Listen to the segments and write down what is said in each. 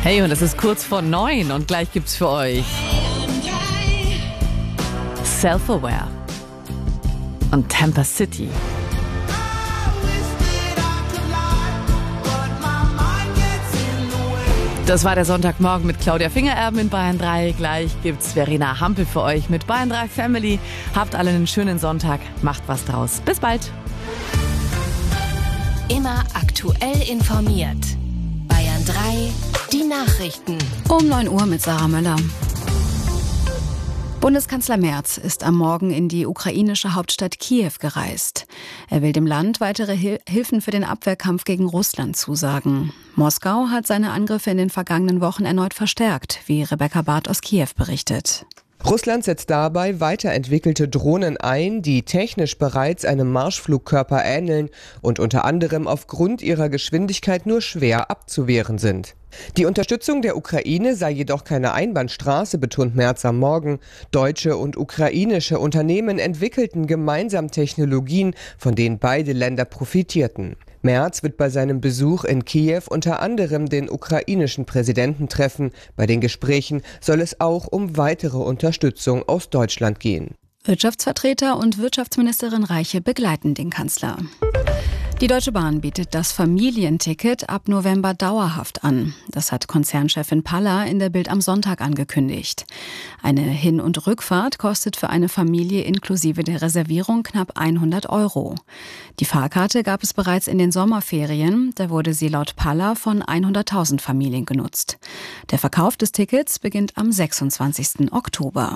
Hey, und es ist kurz vor 9 und gleich gibt's für euch Self-Aware und Tampa City. Das war der Sonntagmorgen mit Claudia Fingererben in Bayern 3. Gleich gibt's Verena Hampel für euch mit Bayern 3 Family. Habt alle einen schönen Sonntag. Macht was draus. Bis bald. Immer aktuell informiert. Bayern 3, die Nachrichten. Um 9 Uhr mit Sarah Möller. Bundeskanzler Merz ist am Morgen in die ukrainische Hauptstadt Kiew gereist. Er will dem Land weitere Hilfen für den Abwehrkampf gegen Russland zusagen. Moskau hat seine Angriffe in den vergangenen Wochen erneut verstärkt, wie Rebecca Barth aus Kiew berichtet. Russland setzt dabei weiterentwickelte Drohnen ein, die technisch bereits einem Marschflugkörper ähneln und unter anderem aufgrund ihrer Geschwindigkeit nur schwer abzuwehren sind. Die Unterstützung der Ukraine sei jedoch keine Einbahnstraße, betont Merz am Morgen. Deutsche und ukrainische Unternehmen entwickelten gemeinsam Technologien, von denen beide Länder profitierten. Merz wird bei seinem Besuch in Kiew unter anderem den ukrainischen Präsidenten treffen. Bei den Gesprächen soll es auch um weitere Unterstützung aus Deutschland gehen. Wirtschaftsvertreter und Wirtschaftsministerin Reiche begleiten den Kanzler. Die Deutsche Bahn bietet das Familienticket ab November dauerhaft an. Das hat Konzernchefin Paller in der Bild am Sonntag angekündigt. Eine Hin- und Rückfahrt kostet für eine Familie inklusive der Reservierung knapp 100 €. Die Fahrkarte gab es bereits in den Sommerferien. Da wurde sie laut Paller von 100.000 Familien genutzt. Der Verkauf des Tickets beginnt am 26. Oktober.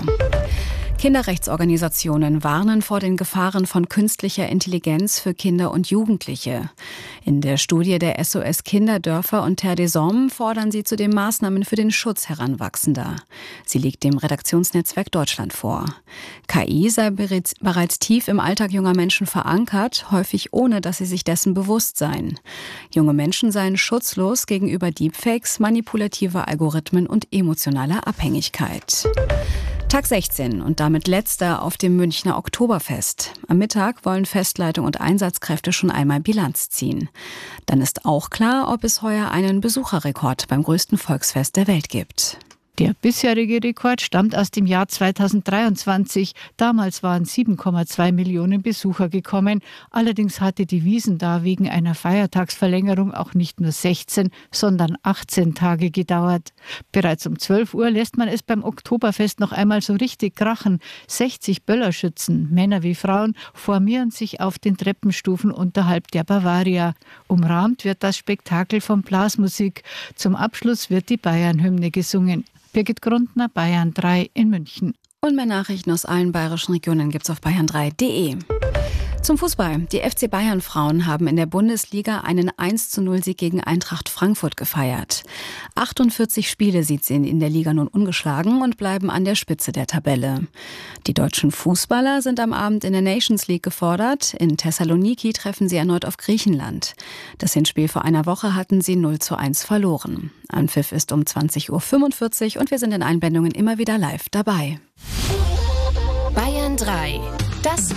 Kinderrechtsorganisationen warnen vor den Gefahren von künstlicher Intelligenz für Kinder und Jugendliche. In der Studie der SOS Kinderdörfer und Terre des Hommes fordern sie zudem Maßnahmen für den Schutz Heranwachsender. Sie liegt dem Redaktionsnetzwerk Deutschland vor. KI sei bereits tief im Alltag junger Menschen verankert, häufig ohne, dass sie sich dessen bewusst seien. Junge Menschen seien schutzlos gegenüber Deepfakes, manipulativer Algorithmen und emotionaler Abhängigkeit. Tag 16 und damit letzter auf dem Münchner Oktoberfest. Am Mittag wollen Festleitung und Einsatzkräfte schon einmal Bilanz ziehen. Dann ist auch klar, ob es heuer einen Besucherrekord beim größten Volksfest der Welt gibt. Der bisherige Rekord stammt aus dem Jahr 2023. Damals waren 7,2 Millionen Besucher gekommen. Allerdings hatte die Wiesn da wegen einer Feiertagsverlängerung auch nicht nur 16, sondern 18 Tage gedauert. Bereits um 12 Uhr lässt man es beim Oktoberfest noch einmal so richtig krachen. 60 Böllerschützen, Männer wie Frauen, formieren sich auf den Treppenstufen unterhalb der Bavaria. Umrahmt wird das Spektakel von Blasmusik. Zum Abschluss wird die Bayern-Hymne gesungen. Birgit Grundner, Bayern 3 in München. Und mehr Nachrichten aus allen bayerischen Regionen gibt's auf bayern3.de. Zum Fußball. Die FC Bayern Frauen haben in der Bundesliga einen 1:0-Sieg gegen Eintracht Frankfurt gefeiert. 48 Spiele sieht sie in der Liga nun ungeschlagen und bleiben an der Spitze der Tabelle. Die deutschen Fußballer sind am Abend in der Nations League gefordert. In Thessaloniki treffen sie erneut auf Griechenland. Das Hinspiel vor einer Woche hatten sie 0:1 verloren. Anpfiff ist um 20:45 Uhr und wir sind in Einblendungen immer wieder live dabei. Bayern 3, das